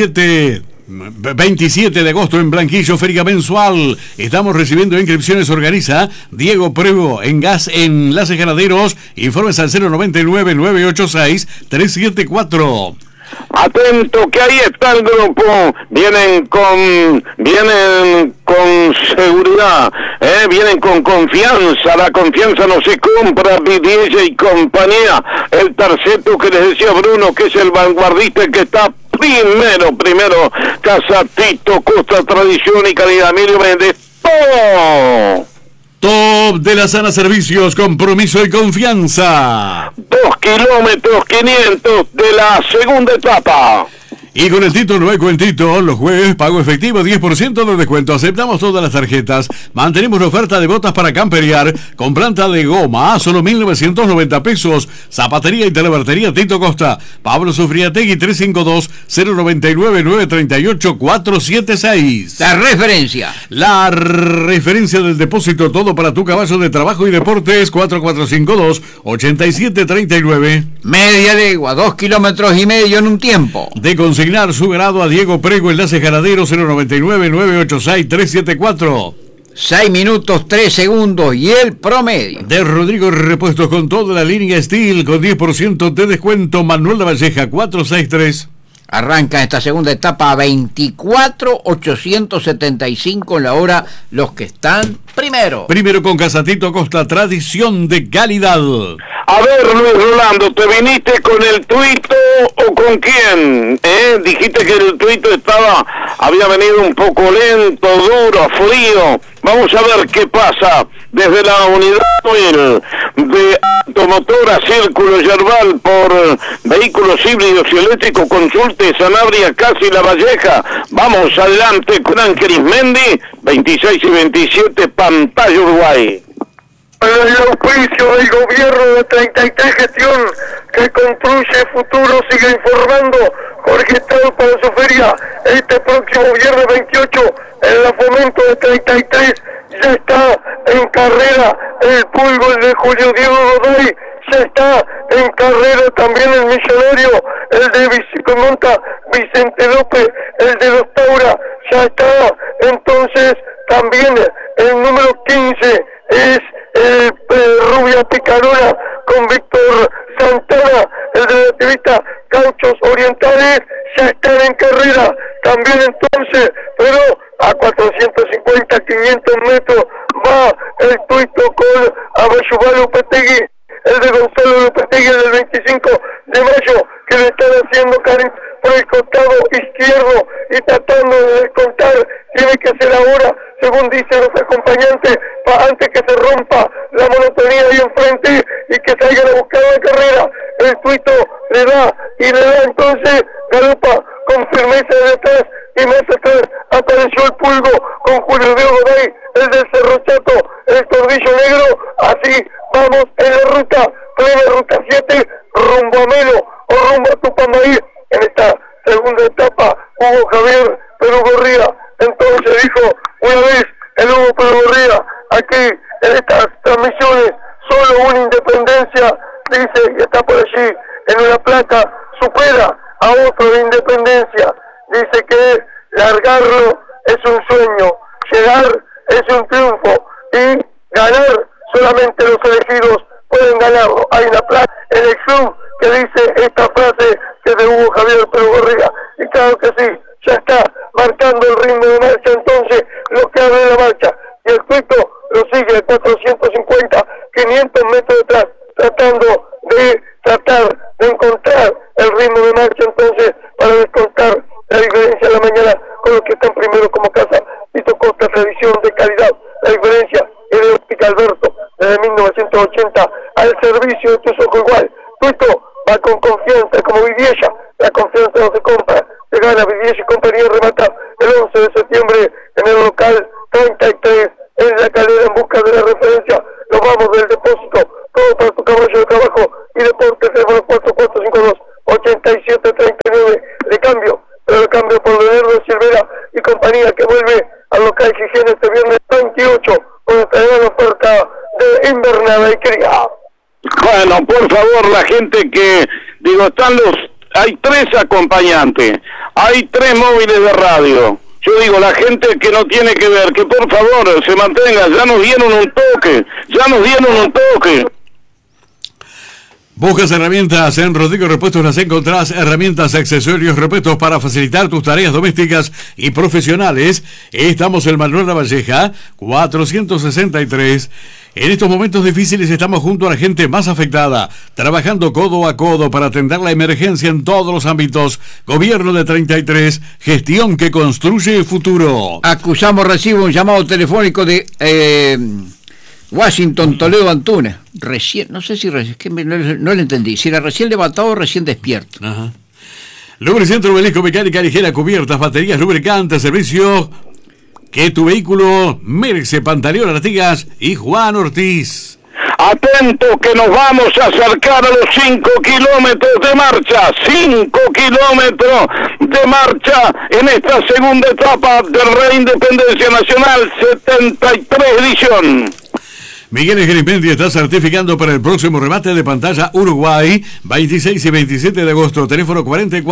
27 de agosto en Blanquillo, feria mensual. Estamos recibiendo inscripciones. Organiza Diego Prego en Gas Enlaces Ganaderos. Informes al 099-986-374. Atento, que ahí está el grupo. Vienen con seguridad, vienen con confianza. La confianza no se compra. Vidiella y compañía. El terceto que les decía Bruno, que es el vanguardista que está primero, Casa Tito Costa, tradición y calidad. Emilio Méndez, todo. Top de la Sana Servicios, compromiso y confianza. 2 kilómetros 500 de la segunda etapa. Y con el Tito no hay cuentito, los jueves pago efectivo 10% de descuento, aceptamos todas las tarjetas, mantenemos la oferta de botas para camperear con planta de goma a solo 1.990 pesos, zapatería y televertería Tito Costa, Pablo Sufriategui 352-099-38-476. La referencia del depósito, todo para tu caballo de trabajo y deportes, 4452-8739. Media legua, 2 kilómetros y medio en un tiempo. De consignar su grado a Diego Prego, Enlace Ganadero 099-986-374. 6 minutos 3 segundos y el promedio. De Rodrigo Repuestos con toda la línea Steel con 10% de descuento. Manuel La Valleja 463. Arranca esta segunda etapa a 24.875 en la hora los que están primero. Primero con Casatito Costa, tradición de calidad. A ver, Luis Rolando, ¿te viniste con el tuito o con quién? Dijiste que el tuito había venido un poco lento, duro, frío. Vamos a ver qué pasa desde la unidad de automotora Círculo Yerbal por vehículos híbridos y eléctricos. Consulte Sanabria, Casi La Valleja. Vamos adelante con Ángel Ismendi, 26 y 27, pantalla Uruguay. El auspicio del gobierno de 33 Gestión, que construye futuro, sigue informando Jorge Estado para su feria este próximo viernes 28 en la Fomento de 33. Ya está en carrera el Pulgo, el de Julio Diego Godoy. Ya está en carrera también el Millonario, el de Biciconmonta Vicente López, el de Los Taura. Ya está entonces también el número 15 es Rubia Picarona con Víctor Santana, el de la activista Gauchos Orientales. Ya están en carrera también entonces, pero a 450, 500 metros va el tuito con Abayubá Lupetegui, el de Gonzalo Lupetegui, el del 25 de mayo, que le están haciendo por el costado izquierdo y tratando de descontar. Tiene que ser ahora, según dicen los acompañantes, antes que se rompa la monotonía ahí enfrente y que salgan a buscar la carrera. El tuito le da entonces galopa con firmeza de atrás, y más atrás apareció el Pulgo con Julio Diego Godoy, el del Cerro Chato, el Tordillo Negro. Así vamos en la ruta, plena ruta 7, rumbo a Melo o rumbo a Tupamaí. En esta segunda etapa, Hugo Javier Perú Gorría entonces dijo una vez el Hugo Perú Gorría, aquí en estas transmisiones solo una Independencia, dice, y está por allí en una placa, supera a otro de Independencia. Dice que largarlo es un sueño, llegar es un triunfo y ganar solamente los elegidos pueden ganarlo. Hay una placa en el club que dice esta frase, que es de Hugo Javier Perú Gorría, y claro que sí, ya está marcando el ritmo de marcha entonces lo que abre la marcha, y el tuito lo sigue a 400 La confianza no se compra, se gana. Vivier y compañía remata el 11 de septiembre en el local 33 en La Calera en busca de la referencia. Nos vamos del depósito, todo para tu caballo de trabajo y deporte. Teléfono 4452-8739 de cambio, pero el cambio por Leonardo Silvera y compañía, que vuelve al local Higiene este viernes 28 con esta gran oferta de invernada y cría. Bueno, por favor, la gente que, hay 3 acompañantes, hay 3 móviles de radio. Yo digo, la gente que no tiene que ver, que por favor se mantenga, ya nos dieron un toque. Buscas herramientas en Rodrigo Repuestos, las encontrás, herramientas, accesorios, repuestos para facilitar tus tareas domésticas y profesionales. Estamos en Manuel Lavalleja, 463. En estos momentos difíciles estamos junto a la gente más afectada, trabajando codo a codo para atender la emergencia en todos los ámbitos. Gobierno de 33, gestión que construye el futuro. Recibo un llamado telefónico de Washington Toledo Antunes. Recién, no sé si no le entendí, si era recién levantado o recién despierto. Ajá. Lubricentro Obelisco, mecánica ligera, cubiertas, baterías, lubricantes, servicio que tu vehículo merece. Pantaleón Artigas y Juan Ortiz. Atento que nos vamos a acercar a los 5 kilómetros de marcha. 5 kilómetros de marcha en esta segunda etapa del Rey Independencia Nacional 73 edición. Miguel Geripendi está certificando para el próximo remate de pantalla Uruguay, 26 y 27 de agosto, teléfono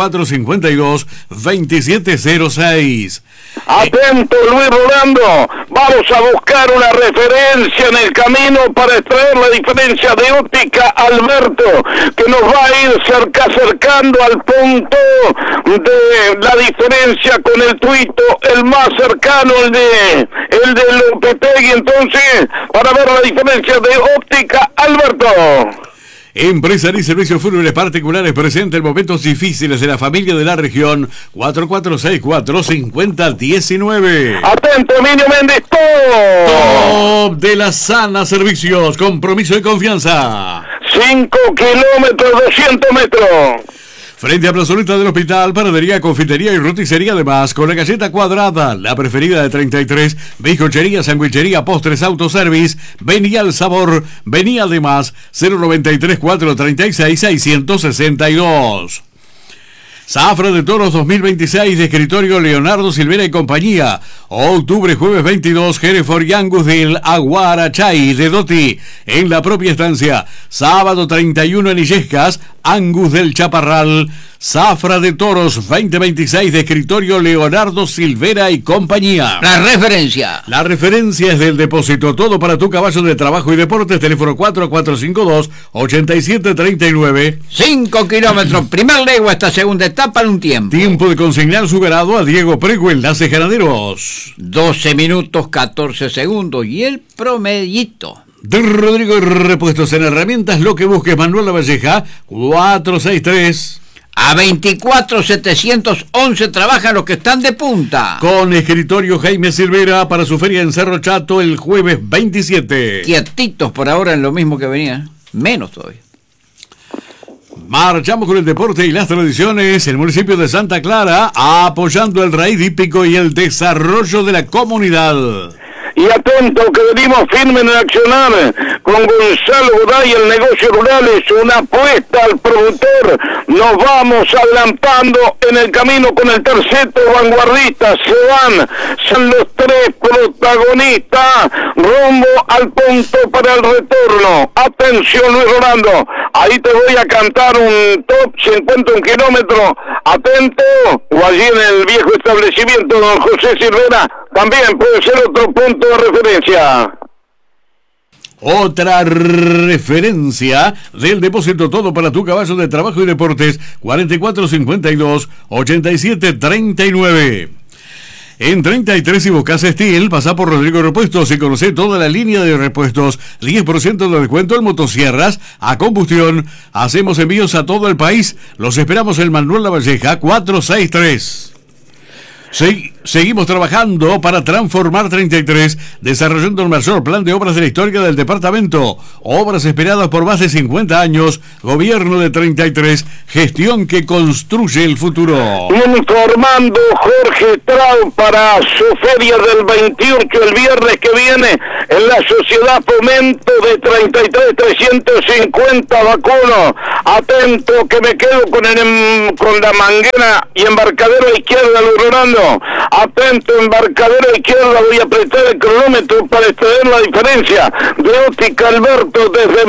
4452-2706. Atento, Luis Rolando, vamos a buscar una referencia en el camino para extraer la diferencia de óptica Alberto, que nos va a ir acercando al punto de la diferencia con el tuito, el más cercano, el de Lopetegui, entonces, para ver la diferencia de óptica Alberto. Empresas y servicios fúnebres particulares presenta en momentos difíciles de la familia de la región. 4464-5019. Atento, Emilio Méndez, Top de la Sana Servicios, compromiso y confianza. 5 kilómetros, 200 metros. Frente a Plazoleta del Hospital, panadería, confitería y roticería, además con la galleta cuadrada, la preferida de 33, bizcochería, sandwichería, postres, autoservice. Venía al sabor, venía además. 093-436-662. Zafra de Toros 2026 de escritorio Leonardo Silvera y compañía. Octubre, jueves 22, Hereford y Angus del Aguarachay de Doti en la propia estancia. Sábado 31 en Illescas, Angus del Chaparral. Zafra de Toros 2026 de escritorio Leonardo Silvera y compañía. La referencia es del depósito. Todo para tu caballo de trabajo y deportes. Teléfono 4452-8739. 5 kilómetros, primer legua, esta segunda etapa en un tiempo. Tiempo de consignar su ganado a Diego Prego, Enlace Ganaderos. 12 minutos 14 segundos y el promedito de Rodrigo Repuestos en herramientas, lo que busques. Manuel Lavalleja, 463. A 24.711 trabajan los que están de punta. Con escritorio Jaime Silvera para su feria en Cerro Chato el jueves 27. Quietitos por ahora en lo mismo que venían, menos todavía. Marchamos con el deporte y las tradiciones. El municipio de Santa Clara apoyando el raíz hípico y el desarrollo de la comunidad. Y atento que venimos firmes en el accionar con Gonzalo Goday. El negocio rural es una apuesta al productor. Nos vamos adelantando en el camino con el terceto vanguardista. Son los 3 protagonistas rumbo al punto para el retorno. Atención, Luis Rolando, ahí te voy a cantar un top. Se encuentra un kilómetro, atento, o allí en el viejo establecimiento don José Silvera también puede ser otro punto de referencia. Otra referencia del depósito, todo para tu caballo de trabajo y deportes. 4452-8739. En 33, si buscas Steel, pasa por Rodrigo Repuestos y conoce toda la línea de repuestos. 10% de descuento en motosierras a combustión. Hacemos envíos a todo el país. Los esperamos en Manuel Lavalleja, 463. Sí. Seguimos trabajando para transformar 33, desarrollando el mayor plan de obras de la historia del departamento. Obras esperadas por más de 50 años. Gobierno de 33, gestión que construye el futuro. Informando Jorge Trau para su feria del 28, el viernes que viene, en la Sociedad Fomento de 33, 350 vacunos. Atento que me quedo con la manguera y embarcadero izquierda, logrando. Atento, embarcadero izquierda, voy a apretar el cronómetro para extraer la diferencia de Óptica Alberto desde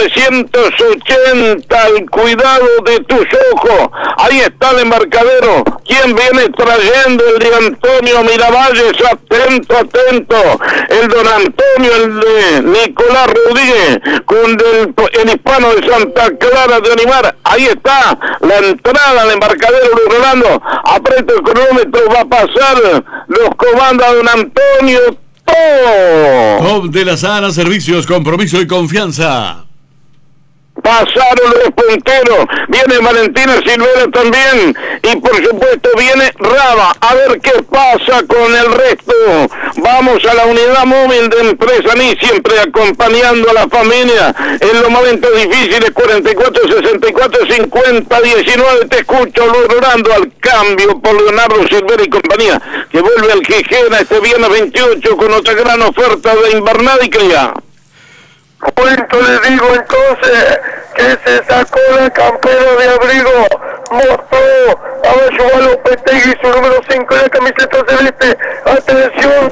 1980, el cuidado de tus ojos. Ahí está el embarcadero. ¿Quién viene trayendo? El de Antonio Miravalles. Atento, atento. El don Antonio, el de Nicolás Rodríguez, con el hispano de Santa Clara de Animar. Ahí está la entrada al embarcadero, Rolando. Aprieta el cronómetro, va a pasar. Los comanda don Antonio. Top de la Sana, servicios, compromiso y confianza. Pasaron los punteros, viene Valentina Silvera también, y por supuesto viene Raba. A ver qué pasa con el resto. Vamos a la unidad móvil de Empresa NI, siempre acompañando a la familia en los momentos difíciles. 44, 64, 50, 19. Te escucho, logrando al cambio por Leonardo Silvera y compañía, que vuelve al Gijena este viernes 28 con otra gran oferta de invernada y cría. Cuento le digo entonces que se sacó la campera de abrigo, mostró a Bayuá Lopetegui, su número 5 en la camiseta celeste. Atención,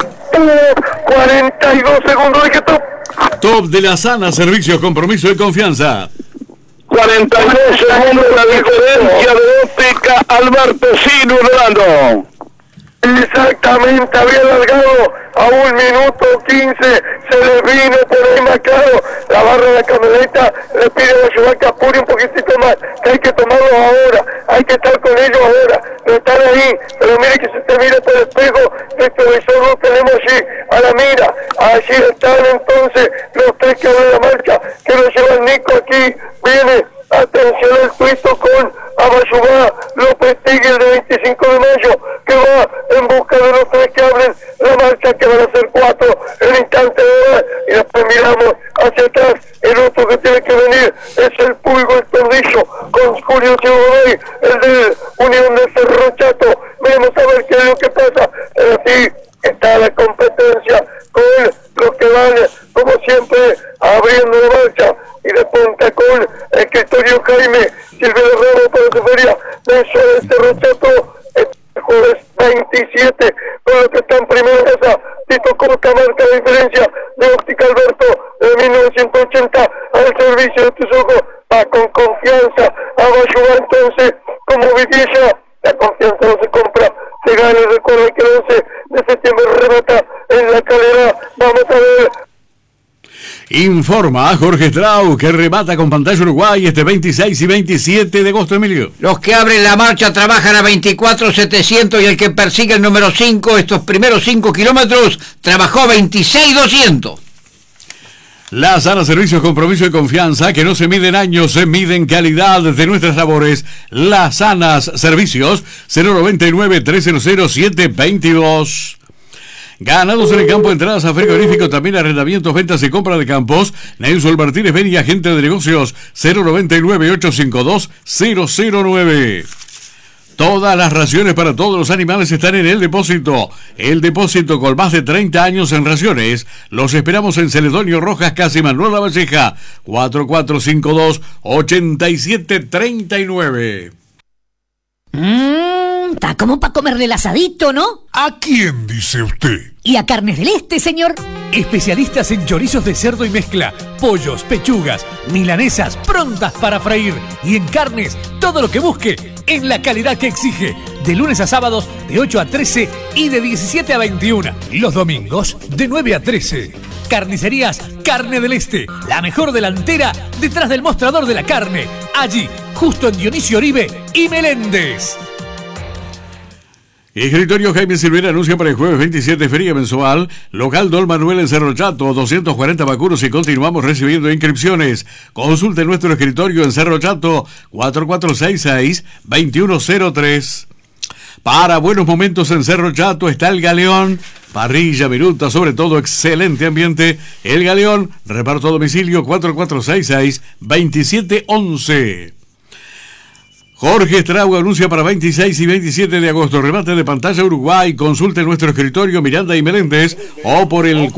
42 segundos de que top. Top de la Sana, servicios, compromiso y confianza. 42 segundos la diferencia de Óptica Alberto, sí, Rolando. Exactamente, había alargado a 1 minuto 15, se le vino por ahí marcado, la barra de la camioneta le pide a Bayuá que apure un poquitito más, que hay que tomarlo ahora, hay que estar con ellos ahora, no están ahí, pero mire que se te mira por el espejo, retrovisor lo tenemos allí, a la mira, allí están entonces los tres que abren la marcha, que lo lleva el Nico aquí, viene, atención el tuito con Abayuá Lopetegui, el de 25 de mayo, que va en busca de los tres que abren la marcha, que van a ser 4 en instante de hora, y después miramos hacia atrás, el otro que tiene que venir es el Pulgo, el Tordillo, con Julio Ciudadey, el de Unión de Cerro Chato. Veremos a ver qué es lo que pasa, pero sí está la competencia con los que van, como siempre, abriendo la marcha, y de punta con el escritorio Jaime Silvio Ramos para su feria mensual de Cerro Chato, el jueves 27, con lo que está en primera mesa, Tito Costa marca la diferencia de Óptica Alberto de 1980 al servicio de tus ojos, va con confianza, a Bayuá entonces, como Vidilla, la confianza no se compra, se gana, y recuerda que el 11 de septiembre remata en la Calera. Vamos a ver. Informa a Jorge Strau, que remata con Pantalla Uruguay este 26 y 27 de agosto, Emilio. Los que abren la marcha trabajan a 24.700 y el que persigue el número 5, estos primeros 5 kilómetros, trabajó a 26.200. La Sana, servicios, compromiso y confianza, que no se mide en años, se mide en calidad de nuestras labores. Las Sanas, servicios, 099-300-722. Ganados en el campo, entradas a frigorífico, también arrendamientos, ventas y compra de campos. Nelson Martínez Beni, agente de negocios, 099-852-009. Todas las raciones para todos los animales están en el depósito. El depósito con más de 30 años en raciones. Los esperamos en Celedonio Rojas, casi Manuel Lavalleja, 4452-8739. Está como para comerle el asadito, ¿no? ¿A quién dice usted? ¿Y a Carnes del Este, señor? Especialistas en chorizos de cerdo y mezcla, pollos, pechugas, milanesas prontas para freír, y en carnes, todo lo que busque en la calidad que exige. De lunes a sábados de 8 a 13 y de 17 a 21. Los domingos de 9 a 13. Carnicerías Carne del Este, la mejor delantera detrás del mostrador de la carne. Allí, justo en Dionisio Oribe y Meléndez. Escritorio Jaime Silvera anuncia para el jueves 27 feria mensual, local Don Manuel en Cerro Chato, 240 vacunos y continuamos recibiendo inscripciones. Consulte nuestro escritorio en Cerro Chato, 4466-2103. Para buenos momentos en Cerro Chato está El Galeón, parrilla, viruta, sobre todo excelente ambiente. El Galeón, reparto a domicilio 4466-2711. Jorge Estrago anuncia para 26 y 27 de agosto, remate de pantalla Uruguay. Consulte nuestro escritorio Miranda y Meléndez o por el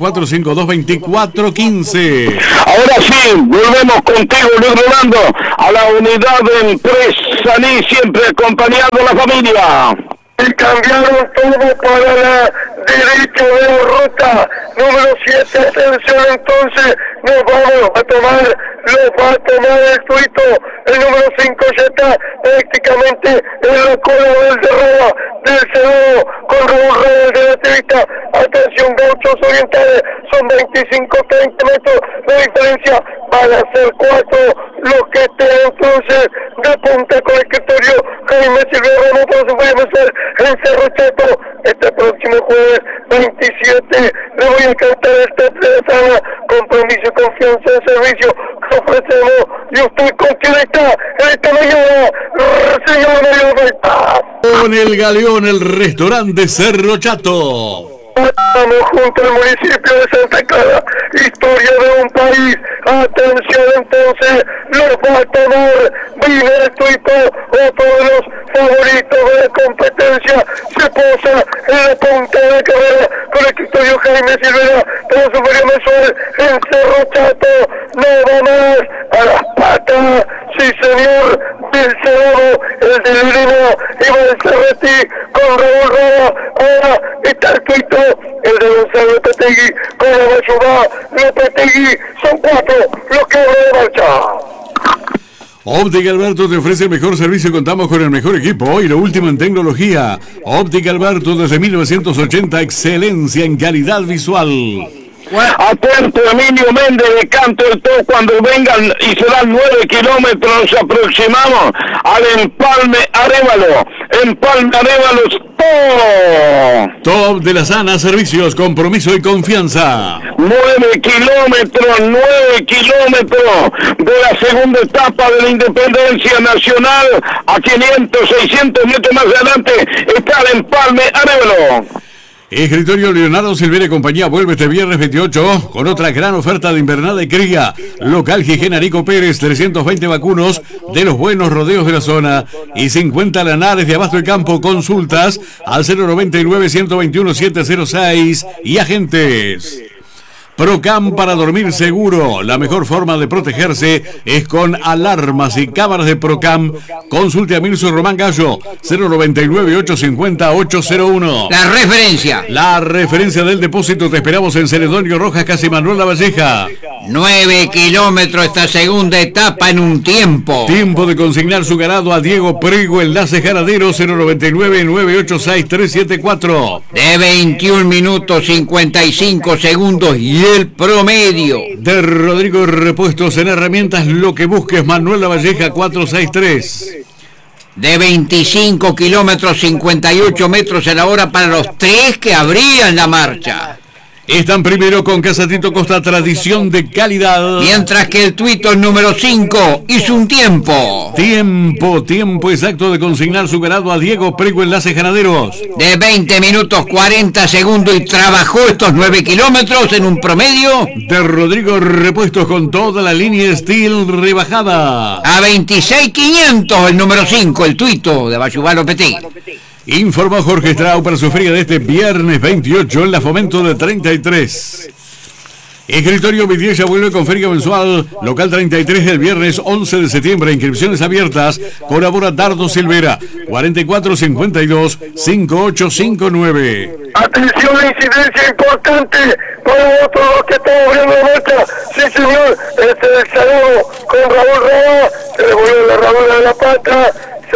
4452-2415. Ahora sí, volvemos contigo, Luis Rolando, a la unidad de Empresaní, siempre acompañando a la familia. Y cambiaron todo para la derecha de la ruta número 7. Atención, entonces nos vamos a tomar, lo va a tomar el tuito. El número 5 ya está prácticamente en la cola del derrama del Cedo con Raúl Reyes de la Tevita. Atención, gauchos orientales, son 25-30 metros de diferencia, van a ser 4 los que estén entonces de punta con el escritorio Jaime Silvio Ramos para su primer mensual en Cerro Chato. Este próximo jueves 27 le voy a cantar esta presana, compromiso y confianza de servicio que ofrecemos. Y usted con quién está en esta mañana, señor Mario Reyes. Con El Galeón, el restaurante Cerro Chato. Estamos junto al municipio de Santa Clara, historia de un país. Atención, entonces, los va a tomar Vina el Tuito, otro de los favoritos de la competencia. Se posa en la punta de la carrera con el escritorio Jaime Silvera para su feria mensual en Cerro Chato. No va más a las patas, sí señor, del Cerro, el de Lirino, Iván Cerretti con Raúl Roda. Ahora está el Tuito, el de Gonzalo Lopetegui con la Bayubá, Lopetegui, son 4 los que van de marcha. Óptica Alberto te ofrece el mejor servicio, contamos con el mejor equipo y lo último en tecnología. Óptica Alberto desde 1980, excelencia en calidad visual. Atento Emilio Méndez de Canto del Top, cuando vengan y serán 9 kilómetros, nos aproximamos al Empalme Arévalo. Empalme Arévalo es todo. Top de la Sana, servicios, compromiso y confianza. 9 kilómetros de la segunda etapa de la Independencia Nacional. A 500, 600 metros más adelante está el Empalme Arévalo. Escritorio Leonardo Silveira y compañía vuelve este viernes 28 con otra gran oferta de invernada y cría. Local Gijena Nico Pérez, 320 vacunos de los buenos rodeos de la zona y 50 lanares de abasto de campo. Consultas al 099-121-706 y agentes. Procam para dormir seguro. La mejor forma de protegerse es con alarmas y cámaras de Procam. Consulte a Mirso Román Gallo, 099-850-801. La referencia del depósito. Te esperamos en Celedonio Rojas, casi Manuel Lavalleja. 9 kilómetros esta segunda etapa en un tiempo. Tiempo de consignar su ganado a Diego Prigo, enlace ganadero, 099-986-374. De 21 minutos 55 segundos y el promedio. De Rodrigo Repuestos en herramientas, lo que busques, Manuel Lavalleja 463. De 25 kilómetros 58 metros a la hora para los 3 que abrían la marcha. Están primero con Casa Tito Costa, tradición de calidad. Mientras que el tuito número 5 hizo un tiempo. Tiempo exacto de consignar su ganado a Diego Prigo, enlaces ganaderos. De 20 minutos 40 segundos y trabajó estos 9 kilómetros en un promedio. De Rodrigo Repuestos con toda la línea Steel rebajada. A 26.500 el número 5, el tuito de Bayubá Lopetegui. Informa Jorge Estrao para su feria de este viernes 28 en la Fomento de 33. Escritorio Vidriera vuelve con feria mensual, local 33 el viernes 11 de septiembre, inscripciones abiertas, colabora Dardo Silvera, 4452-5859. Atención, la incidencia importante para otros que estamos abriendo la marcha. Sí, señor, este del saludo con Raúl Roa, se le volvió la herradura de la pata, a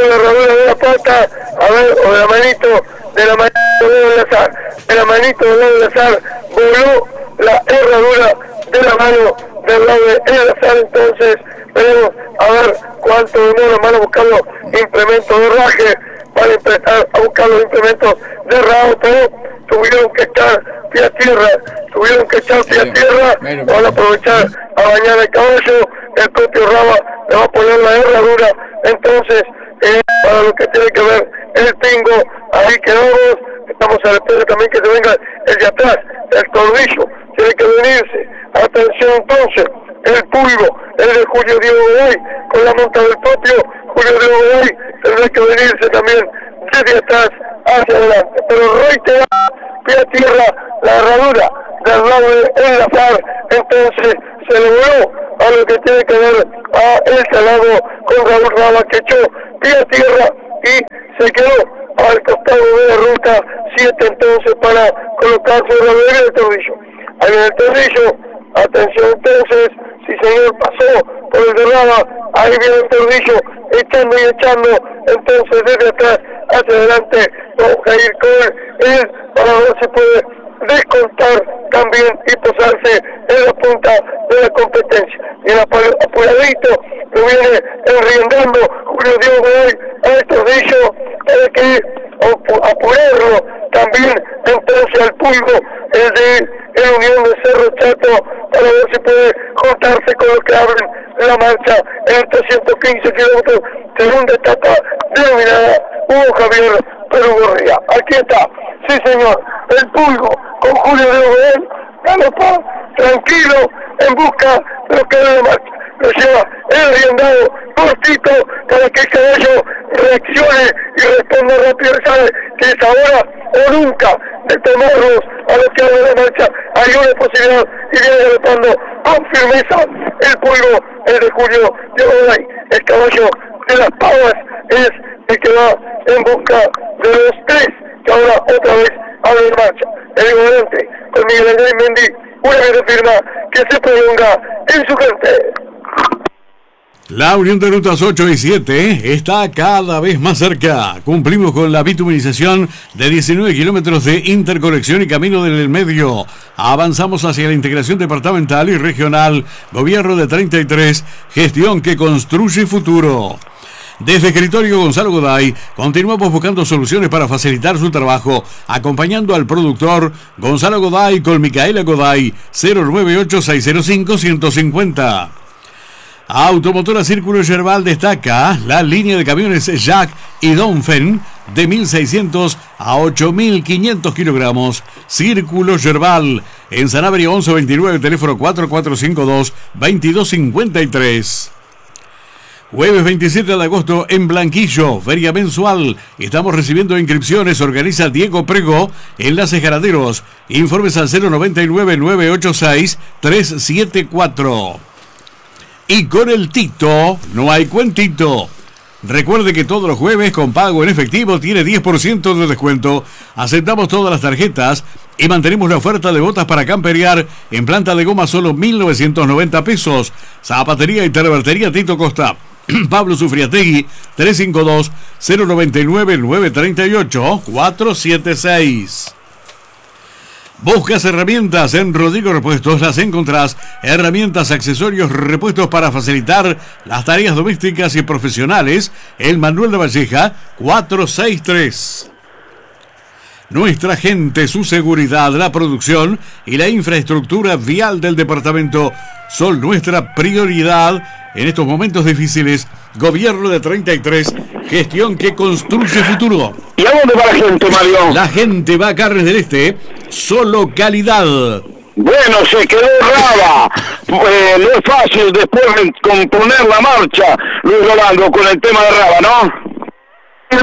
ver, o de la manito de la manito de Lazar, voló la herradura de la mano del lado de Lazar. Entonces veremos a ver cuánto dinero van a buscar los implementos de raje, van a empezar a buscar los implementos de rajo, pero tuvieron que echar pie a tierra, van a aprovechar a bañar el caballo. El propio Raba le va a poner la herradura. Entonces para lo que tiene que ver el Pingo, ahí quedamos, estamos a la espera también que se venga el de atrás, el Tordillo, tiene que venirse, atención entonces, el Pulgo, el de Julio Diego Godoy, con la monta del propio Julio Diego Godoy, tendrá que venirse también desde atrás hacia adelante, pero reitera, pie a tierra, la herradura del lado de la FAR, entonces se logró a lo que tiene que ver a el Salado con Raúl Raba, que echó pie a tierra y se quedó al costado de la ruta 7 entonces para colocarse en la vereda del Tordillo. Ahí en el Tordillo, atención entonces, si señor pasó por el de Raba, ahí viene el Tordillo echando y echando, entonces desde atrás hacia adelante vamos a ir con él para ver si puede descontar también y posarse en la punta de la competencia. Y el apuradito lo viene enriendando Julio Diego Godoy a el Tordillo para que apurarlo también entonces al Pulgo, el de el Unión de Cerro Chato, para ver si puede juntarse con lo que abren la marcha en el 315 kilómetros, segunda etapa denominada Hugo Javier Perú Gorría. Aquí está, sí señor, el Pulgo con Julio Diego Godoy, galopa tranquilo en busca de lo que abre la marcha. Lo lleva enriendado, cortito, para que el caballo reaccione y responda rápido. Sabe que es ahora o nunca de tomarlos a lo que abre la marcha. Hay una posibilidad y viene galopando con firmeza el Pulgo, el de Julio Diego Godoy. El caballo de las Pavas es el que va en busca de los tres que ahora otra vez abre la marcha. El volante con Miguel Andrés Mendy, una vez afirma que se prolonga en su gente. La unión de rutas 8 y 7 está cada vez más cerca. Cumplimos con la bituminización de 19 kilómetros de interconexión y camino del medio. Avanzamos hacia la integración departamental y regional. Gobierno de 33, gestión que construye futuro. Desde Escritorio Gonzalo Goday, continuamos buscando soluciones para facilitar su trabajo, acompañando al productor Gonzalo Goday con Micaela Goday, 098-605-150. Automotora Círculo Yerbal destaca la línea de camiones Jack y Dongfeng de 1.600 a 8.500 kilogramos. Círculo Yerbal, en Sanabria 1129, teléfono 4452-2253. Jueves 27 de agosto en Blanquillo, feria mensual. Estamos recibiendo inscripciones, organiza Diego Prego, Enlaces Ganaderos. Informes al 099-986-374. Y con el Tito no hay cuentito. Recuerde que todos los jueves con pago en efectivo tiene 10% de descuento. Aceptamos todas las tarjetas y mantenemos la oferta de botas para camperear en planta de goma solo 1.990 pesos. Zapatería y terbertería Tito Costa. Pablo Sufriategui, 352-099-938-476. Buscas herramientas en Rodrigo Repuestos, las encontrás. Herramientas, accesorios, repuestos para facilitar las tareas domésticas y profesionales. El Manuel de Valleja, 463. Nuestra gente, su seguridad, la producción y la infraestructura vial del departamento son nuestra prioridad en estos momentos difíciles. Gobierno de 33, gestión que construye futuro. ¿Y a dónde va la gente, Mario? La gente va a Carnes del Este, solo calidad. Bueno, se quedó Raba. No es fácil después de componer la marcha, Luis Rolando, con el tema de Raba, ¿no? Se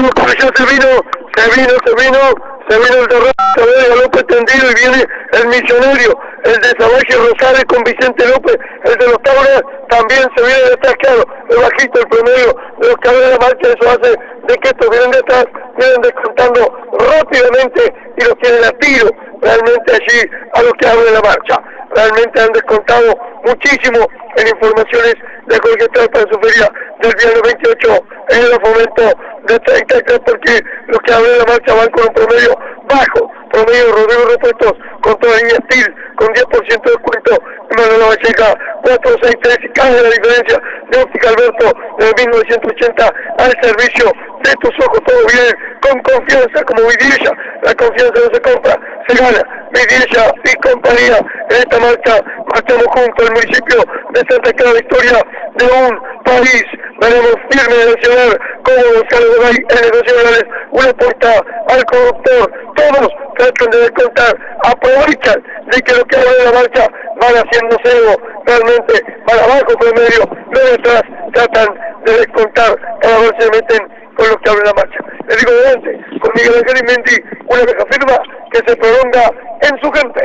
vino el de López tendido y viene el Misionario, el de Zabache Rosales con Vicente López, el de los Tauras también se viene de atrás, claro, el bajito, el promedio de los que abren la marcha, eso hace de que estos vienen de atrás, vienen descontando rápidamente y los tienen a tiro realmente allí a los que abren la marcha. Realmente han descontado muchísimo en informaciones de Jorge Trapa en su feria del viernes 28 en el fomento de 33, porque los que abren la marcha van con un promedio bajo, promedio Rodrigo Repuestos con toda la línea Steel, con 10% de descuento, Manuel Valleja 463 y cae la diferencia de Óptica Alberto de 1980 al servicio de tus ojos, todo bien, con confianza como Vidilla, la confianza no se compra, se gana. Vidilla y compañía en esta marcha, marchamos juntos al municipio de Santa Clara, historia de un país, veremos firme de nacional como Gonzalo Goday en negociaciones una puerta al conductor, todos tratan de descontar, aprovechan de que lo que hagan en la marcha van haciendo cebo, realmente van abajo por el medio, no detrás, tratan de descontar para ver si se meten con los que abren la marcha. Le digo delante, con Miguel Ángel Mendy, una vieja firma que se prolonga en su gente.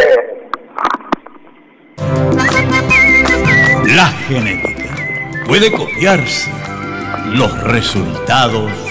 La genética puede copiarse, los resultados